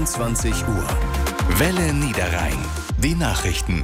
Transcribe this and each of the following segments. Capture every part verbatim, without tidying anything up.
dreiundzwanzig Uhr. Welle Niederrhein. Die Nachrichten.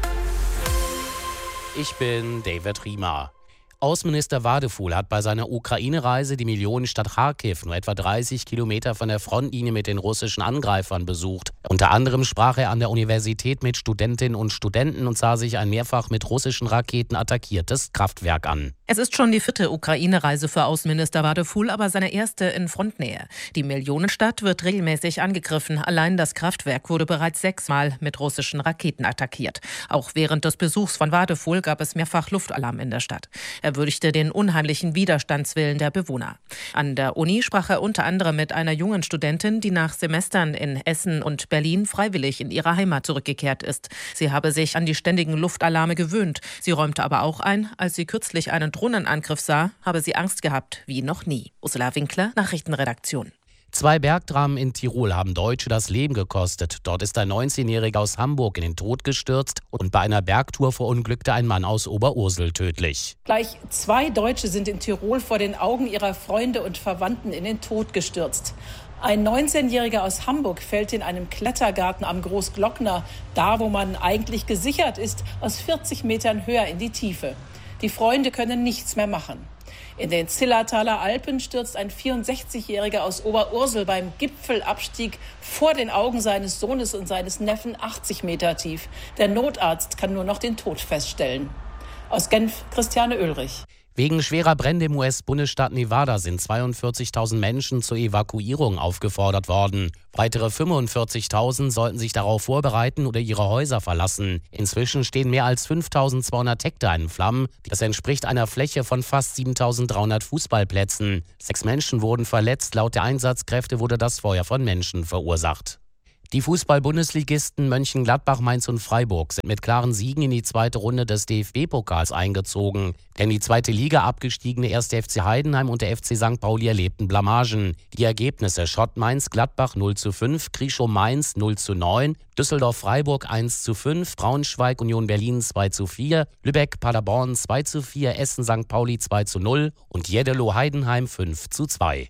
Ich bin David Riemer. Außenminister Wadefuhl hat bei seiner Ukraine-Reise die Millionenstadt Charkiw, nur etwa dreißig Kilometer von der Frontlinie, mit den russischen Angreifern besucht. Unter anderem sprach er an der Universität mit Studentinnen und Studenten und sah sich ein mehrfach mit russischen Raketen attackiertes Kraftwerk an. Es ist schon die vierte Ukraine-Reise für Außenminister Wadefuhl, aber seine erste in Frontnähe. Die Millionenstadt wird regelmäßig angegriffen. Allein das Kraftwerk wurde bereits sechsmal mit russischen Raketen attackiert. Auch während des Besuchs von Wadefuhl gab es mehrfach Luftalarm in der Stadt. Er würdigte den unheimlichen Widerstandswillen der Bewohner. An der Uni sprach er unter anderem mit einer jungen Studentin, die nach Semestern in Essen und Berlin freiwillig in ihre Heimat zurückgekehrt ist. Sie habe sich an die ständigen Luftalarme gewöhnt. Sie räumte aber auch ein, als sie kürzlich einen Drohnenangriff sah, habe sie Angst gehabt wie noch nie. Ursula Winkler, Nachrichtenredaktion. Zwei Bergdramen in Tirol haben Deutsche das Leben gekostet. Dort ist ein neunzehnjähriger aus Hamburg in den Tod gestürzt und bei einer Bergtour verunglückte ein Mann aus Oberursel tödlich. Gleich zwei Deutsche sind in Tirol vor den Augen ihrer Freunde und Verwandten in den Tod gestürzt. Ein neunzehnjähriger aus Hamburg fällt in einem Klettergarten am Großglockner, da wo man eigentlich gesichert ist, aus vierzig Metern höher in die Tiefe. Die Freunde können nichts mehr machen. In den Zillertaler Alpen stürzt ein vierundsechzigjähriger aus Oberursel beim Gipfelabstieg vor den Augen seines Sohnes und seines Neffen achtzig Meter tief. Der Notarzt kann nur noch den Tod feststellen. Aus Genf, Christiane Oehlrich. Wegen schwerer Brände im U S-Bundesstaat Nevada sind zweiundvierzigtausend Menschen zur Evakuierung aufgefordert worden. Weitere fünfundvierzigtausend sollten sich darauf vorbereiten oder ihre Häuser verlassen. Inzwischen stehen mehr als fünftausendzweihundert Hektar in Flammen. Das entspricht einer Fläche von fast siebentausenddreihundert Fußballplätzen. Sechs Menschen wurden verletzt. Laut der Einsatzkräfte wurde das Feuer von Menschen verursacht. Die Fußball-Bundesligisten Mönchengladbach, Mainz und Freiburg sind mit klaren Siegen in die zweite Runde des D F B-Pokals eingezogen. Denn die zweite Liga abgestiegene erste F C Heidenheim und der F C Sankt Pauli erlebten Blamagen. Die Ergebnisse: Schott Mainz-Gladbach null zu fünf, Krieschow-Mainz null zu neun, Düsseldorf-Freiburg eins zu fünf, Braunschweig-Union Berlin zwei zu vier, Lübeck-Paderborn zwei zu vier, Essen-Sankt Pauli zwei zu null und Jeddelo-Heidenheim fünf zu zwei.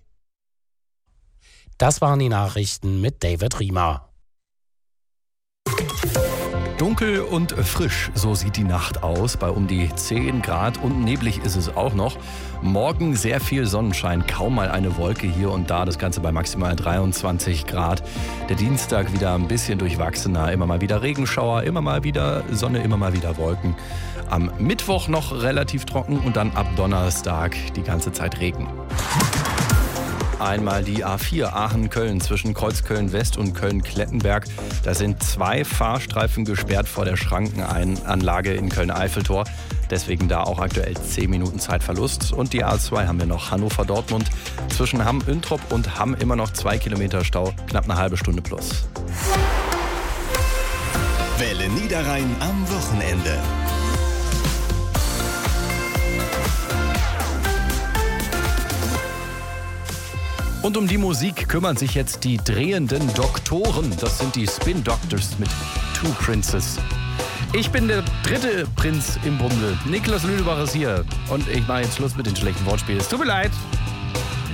Das waren die Nachrichten mit David Riemer. Dunkel und frisch, so sieht die Nacht aus. Bei um die zehn Grad und neblig ist es auch noch. Morgen sehr viel Sonnenschein, kaum mal eine Wolke hier und da. Das Ganze bei maximal dreiundzwanzig Grad. Der Dienstag wieder ein bisschen durchwachsener. Immer mal wieder Regenschauer, immer mal wieder Sonne, immer mal wieder Wolken. Am Mittwoch noch relativ trocken und dann ab Donnerstag die ganze Zeit Regen. Einmal die A vier Aachen-Köln zwischen Kreuzköln-West und Köln-Klettenberg. Da sind zwei Fahrstreifen gesperrt vor der Schrankenanlage in Köln-Eiffeltor. Deswegen da auch aktuell zehn Minuten Zeitverlust. Und die A zwei haben wir noch Hannover-Dortmund. Zwischen Hamm-Üntrop und Hamm immer noch zwei Kilometer Stau, knapp eine halbe Stunde plus. Welle Niederrhein am Wochenende. Und um die Musik kümmern sich jetzt die drehenden Doktoren. Das sind die Spin Doctors mit Two Princes. Ich bin der dritte Prinz im Bunde. Niklas Lüdebach ist hier. Und ich mache jetzt Schluss mit den schlechten Wortspielen. Es tut mir leid.